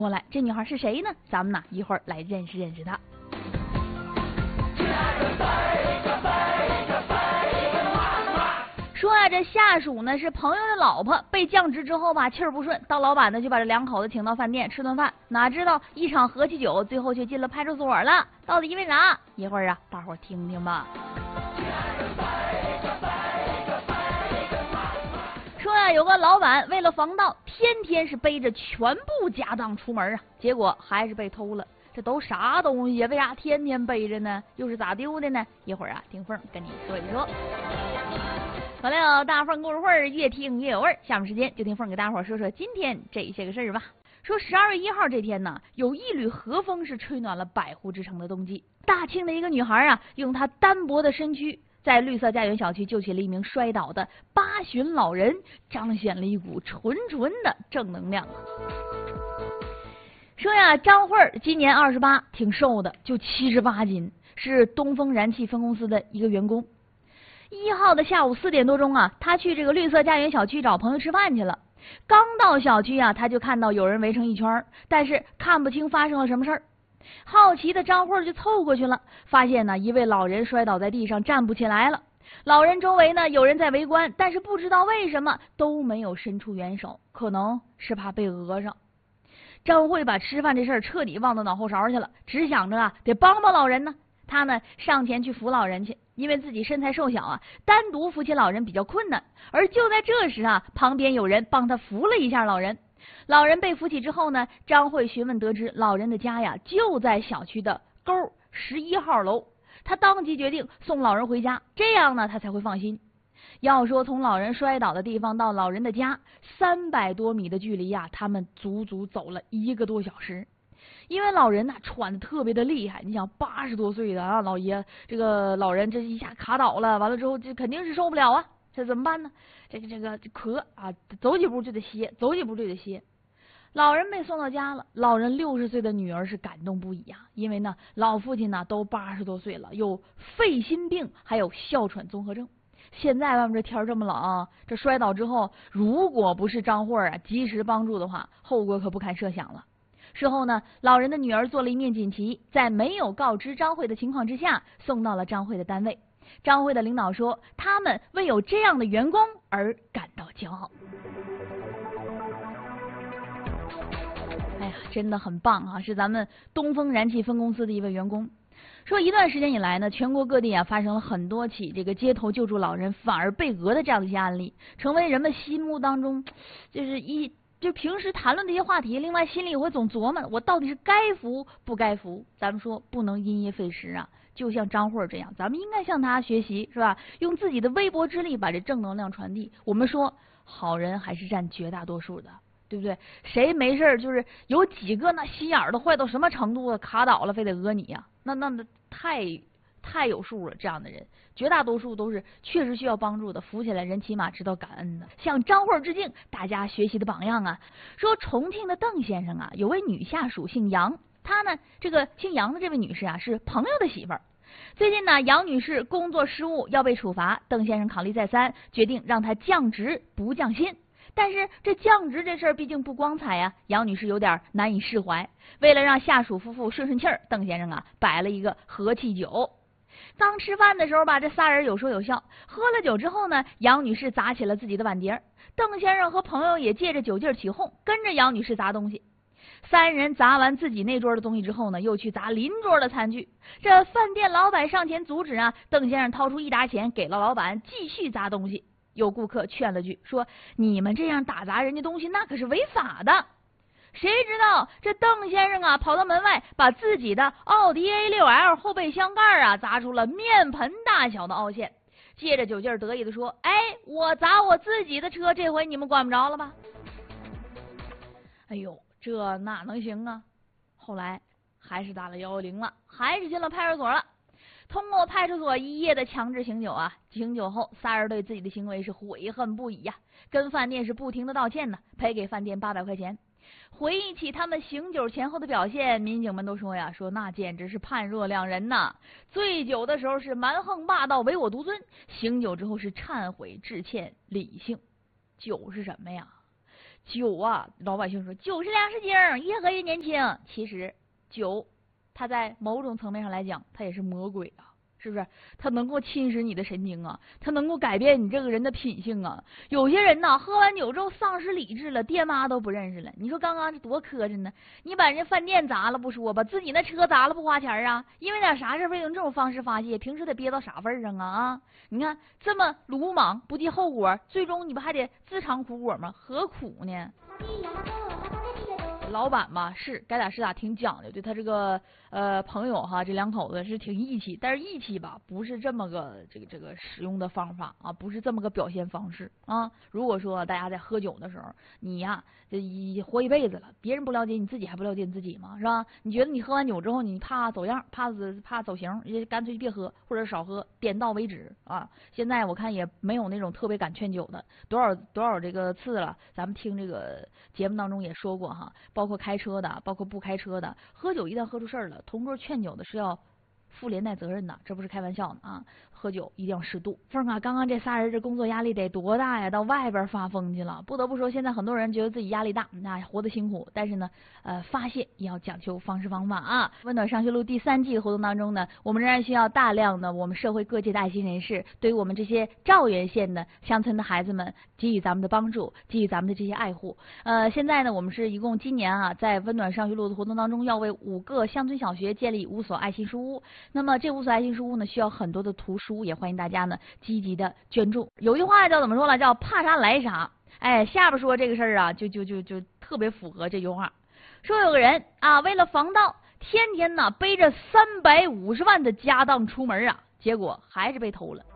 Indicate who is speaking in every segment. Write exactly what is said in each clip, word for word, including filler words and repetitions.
Speaker 1: 过来，这女孩是谁呢？咱们呢一会儿来认识认识她。说啊，这下属呢是朋友的老婆，被降职之后吧，气儿不顺，到老板呢就把这两口子请到饭店吃顿饭，哪知道一场和气酒，最后却进了派出所了。到底因为啥？一会儿啊，大伙儿听听吧。说呀、啊，有个老板为了防盗，天天是背着全部家当出门啊，结果还是被偷了。这都啥东西呀？为啥天天背着呢？又是咋丢的呢？一会儿啊，听凤跟你说一说。好了，大凤故事会越听越有味儿。下面时间就听凤给大伙儿说说今天这些个事儿吧。说十二月一号这天呢，有一缕和风是吹暖了百湖之城的冬季。大庆的一个女孩啊，用她单薄的身躯，在绿色家园小区救起了一名摔倒的八旬老人，彰显了一股纯纯的正能量啊。说呀，张慧儿今年二十八，挺瘦的，就七十八斤，是东风燃气分公司的一个员工。一号的下午四点多钟啊，他去这个绿色家园小区找朋友吃饭去了。刚到小区啊，他就看到有人围成一圈，但是看不清发生了什么事儿。好奇的张慧就凑过去了，发现呢一位老人摔倒在地上，站不起来了。老人周围呢有人在围观，但是不知道为什么都没有伸出援手，可能是怕被讹上。张慧把吃饭这事儿彻底忘到脑后勺去了，只想着啊得帮帮老人呢。他呢上前去扶老人去，因为自己身材瘦小啊，单独扶起老人比较困难。而就在这时啊，旁边有人帮他扶了一下老人。老人被扶起之后呢，张慧询问得知老人的家呀就在小区的沟十一号楼，他当即决定送老人回家，这样呢他才会放心。要说从老人摔倒的地方到老人的家三百多米的距离呀，他们足足走了一个多小时。因为老人呐、啊、喘的特别的厉害，你想八十多岁的啊老爷，这个老人这一下卡倒了，完了之后这肯定是受不了啊，这怎么办呢？这个这个咳啊，走几步就得歇，走几步就得歇。老人被送到家了，老人六十岁的女儿是感动不已啊，因为呢老父亲呢都八十多岁了，有肺心病，还有哮喘综合症。现在外面这天这么冷、啊，这摔倒之后，如果不是张慧啊及时帮助的话，后果可不堪设想了。事后呢，老人的女儿做了一面锦旗，在没有告知张慧的情况之下，送到了张慧的单位。张慧的领导说，他们为有这样的员工而感到骄傲。哎呀，真的很棒啊！是咱们东风燃气分公司的一位员工。说一段时间以来呢，全国各地啊发生了很多起这个街头救助老人反而被讹的这样的一些案例，成为人们心目当中就是一。就平时谈论这些话题，另外心里也会总琢磨，我到底是该扶不该扶？咱们说不能因噎废食啊，就像张慧这样，咱们应该向他学习，是吧？用自己的微薄之力把这正能量传递。我们说好人还是占绝大多数的，对不对？谁没事就是有几个那心眼儿都坏到什么程度了，卡倒了非得讹你呀、啊？那那那太太有数了，这样的人。绝大多数都是确实需要帮助的，扶起来人起码知道感恩的，向张慧致敬，大家学习的榜样啊。说重庆的邓先生啊，有位女下属姓杨，她呢这个姓杨的这位女士啊是朋友的媳妇儿。最近呢，杨女士工作失误要被处罚，邓先生考虑再三，决定让她降职不降薪。但是这降职这事儿毕竟不光彩呀、啊，杨女士有点难以释怀。为了让下属夫妇顺顺气儿，邓先生啊摆了一个和气酒。刚吃饭的时候吧，这仨人有说有笑。喝了酒之后呢，杨女士砸起了自己的碗碟，邓先生和朋友也借着酒劲起哄，跟着杨女士砸东西。三人砸完自己那桌的东西之后呢，又去砸邻桌的餐具。这饭店老板上前阻止啊，邓先生掏出一沓钱给了老板，继续砸东西。有顾客劝了句说：“你们这样打砸人家东西，那可是违法的。”谁知道这邓先生啊跑到门外，把自己的奥迪 A 六 L 后备箱盖啊砸出了面盆大小的凹陷，借着酒劲得意的说：“哎，我砸我自己的车，这回你们管不着了吧？”哎呦，这哪能行啊？后来还是打了一一零了，还是进了派出所了。通过派出所一夜的强制醒酒啊，醒酒后仨人对自己的行为是悔恨不已呀、啊，跟饭店是不停的道歉呢，赔给饭店八百块钱。回忆起他们醒酒前后的表现，民警们都说呀，说那简直是判若两人呐！醉酒的时候是蛮横霸道、唯我独尊，醒酒之后是忏悔致歉、理性。酒是什么呀？ 酒啊，老百姓说酒是粮食精，越喝越年轻。其实酒，它在某种层面上来讲，它也是魔鬼啊。是不是？它能够侵蚀你的神经啊，它能够改变你这个人的品性啊。有些人呐，喝完酒之后丧失理智了，爹妈都不认识了。你说刚刚这多磕碜呢？你把人家饭店砸了不说吧，自己那车砸了不花钱啊？因为点啥事非用这种方式发泄，平时得憋到啥份上啊啊！你看这么鲁莽不计后果，最终你不还得自尝苦果吗？何苦呢？老板嘛是该咋是咋，挺讲究，对他这个呃朋友哈，这两口子是挺义气，但是义气吧不是这么个这个这个使用的方法啊，不是这么个表现方式啊。如果说大家在喝酒的时候，你呀这一活一辈子了，别人不了解你自己还不了解你自己吗？是吧？你觉得你喝完酒之后你怕走样，怕怕走形，也干脆别喝，或者少喝，点到为止啊。现在我看也没有那种特别敢劝酒的，多少多少这个次了，咱们听这个节目当中也说过哈。包括开车的，包括不开车的，喝酒一旦喝出事儿了，同桌劝酒的是要负连带责任的，这不是开玩笑呢啊！喝酒一定要适度。凤啊，刚刚这仨人这工作压力得多大呀？到外边发疯去了。不得不说，现在很多人觉得自己压力大，那活得辛苦，但是呢，呃，发泄也要讲究方式方法啊。温暖上学路第三季的活动当中呢，我们仍然需要大量的我们社会各界的爱心人士，对于我们这些赵源县的乡村的孩子们给予咱们的帮助，给予咱们的这些爱护。呃，现在呢，我们是一共今年啊，在温暖上学路的活动当中，要为五个乡村小学建立五所爱心书屋。那么这五所爱心书屋呢，需要很多的图书。也欢迎大家呢积极的捐助。有句话叫怎么说了？叫怕啥来啥。哎，下边说这个事儿啊，就就就就特别符合这句话。说有个人啊，为了防盗，天天呢背着三百五十万的家当出门啊，结果还是被偷了。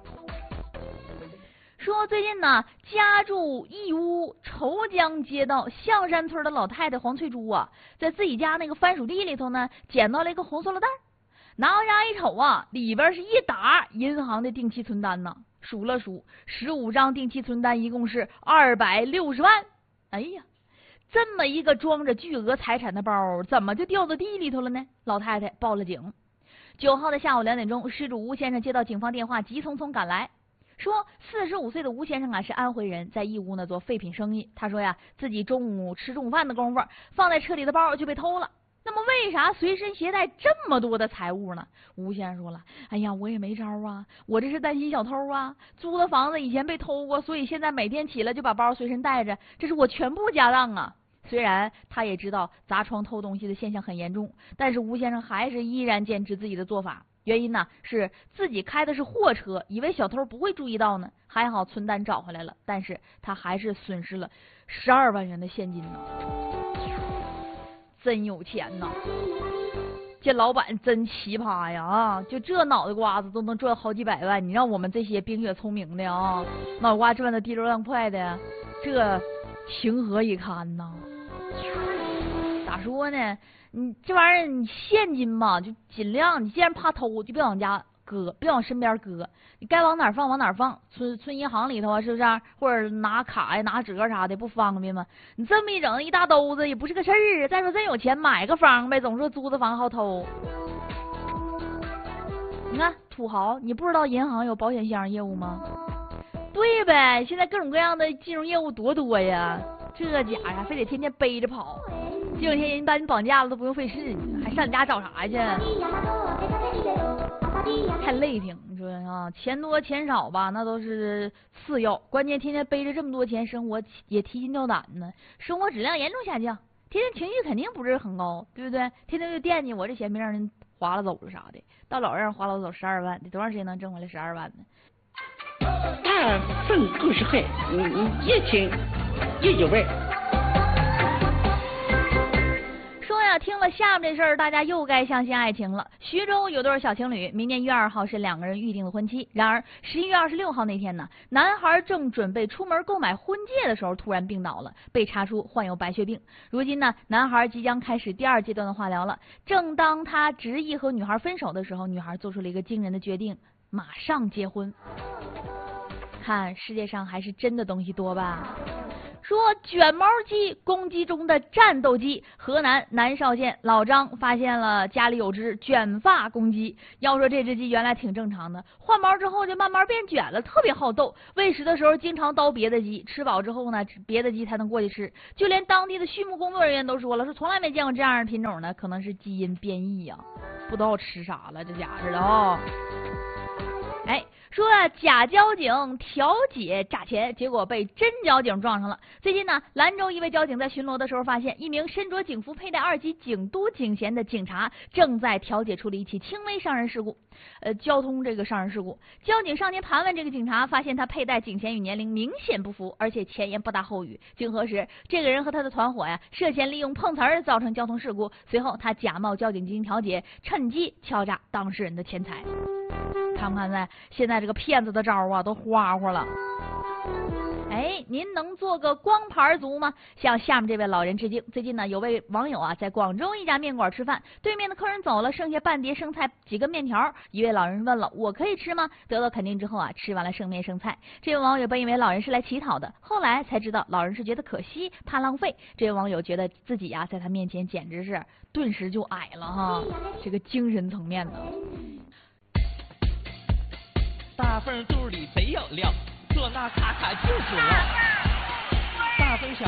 Speaker 1: 说最近呢，家住义乌筹江街道象山村的老太太黄翠珠啊，在自己家那个番薯地里头呢，捡到了一个红塑料袋。拿回家一瞅啊，里边是一沓银行的定期存单呢，数了数，十五张定期存单，一共是二百六十万。哎呀，这么一个装着巨额财产的包，怎么就掉到地里头了呢？老太太报了警。九号的下午两点钟，失主吴先生接到警方电话，急匆匆赶来，说四十五岁的吴先生啊是安徽人，在义乌呢做废品生意。他说呀，自己中午吃中午饭的功夫，放在车里的包就被偷了。那么为啥随身携带这么多的财物呢？吴先生说了，哎呀，我也没招啊，我这是担心小偷啊，租的房子以前被偷过，所以现在每天起来就把包随身带着，这是我全部家当啊。虽然他也知道砸窗偷东西的现象很严重，但是吴先生还是依然坚持自己的做法。原因呢是自己开的是货车，以为小偷不会注意到呢，还好存单找回来了，但是他还是损失了十二万元的现金呢。真有钱呐！这老板真奇葩呀！啊，就这脑袋瓜子都能赚好几百万，你让我们这些冰雪聪明的啊，脑袋瓜赚的滴溜亮快的，这情何以堪呐！咋说呢？你这玩意儿，你现金嘛，就尽量，你既然怕偷，就别往家搁，别往身边搁，你该往哪儿放往哪儿放，存存银行里头啊，是不是？或者拿卡呀、拿折啥的，不方便吗？你这么一整，一大兜子也不是个事儿。再说真有钱，买个房呗，总说租的房好偷。你看土豪，你不知道银行有保险箱业务吗？对呗，现在各种各样的金融业务多多呀，这家呀非得天天背着跑，这两天人把你绑架了都不用费事，还上你家找啥去？太累挺，你说啊，钱多钱少吧，那都是次要，关键天天背着这么多钱，生活也提心吊胆呢，生活质量严重下降，天天情绪肯定不是很高，对不对？天天就惦记我这钱没让人划拉走了啥的，到老让人划拉走十二万，得多长时间能挣回来十二万呢？
Speaker 2: 二份故事会，你你越听越有味。
Speaker 1: 听了下面这事儿，大家又该相信爱情了。徐州有对小情侣，明年一月二号是两个人预定的婚期。然而十一月二十六号那天呢，男孩正准备出门购买婚戒的时候，突然病倒了，被查出患有白血病。如今呢，男孩即将开始第二阶段的化疗了。正当他执意和女孩分手的时候，女孩做出了一个惊人的决定，马上结婚。看世界上还是真的东西多吧。 说卷毛鸡公鸡中的战斗机。河南南邵县老张发现了家里有只卷发公鸡。要说这只鸡原来挺正常的，换毛之后就慢慢变卷了，特别好斗。喂食的时候经常叨别的鸡，吃饱之后呢，别的鸡才能过去吃。就连当地的畜牧工作人员都说了，说从来没见过这样的品种呢，可能是基因变异呀、啊，不知道吃啥了，这家伙的哦。哎，说啊，假交警调解诈钱，结果被真交警撞上了。最近呢，兰州一位交警在巡逻的时候，发现一名身着警服、佩戴二级警督警衔的警察正在调解处理一起轻微伤人事故，呃，交通这个伤人事故。交警上前盘问这个警察，发现他佩戴警衔与年龄明显不符，而且前言不搭后语。经核实，这个人和他的团伙呀，涉嫌利用碰瓷儿造成交通事故。随后，他假冒交警进行调解，趁机敲诈当事人的钱财。看不看在现在这个骗子的招啊都花花了。哎，您能做个光盘族吗？向下面这位老人致敬。最近呢，有位网友啊在广州一家面馆吃饭，对面的客人走了，剩下半碟生菜几个面条，一位老人问了，我可以吃吗？得到肯定之后啊，吃完了剩面剩菜。这位网友本以为老人是来乞讨的，后来才知道老人是觉得可惜，怕浪费。这位网友觉得自己啊在他面前简直是顿时就矮了哈，这个精神层面的。
Speaker 3: 大缝肚里贼有料，做那咔咔就是辣。大风小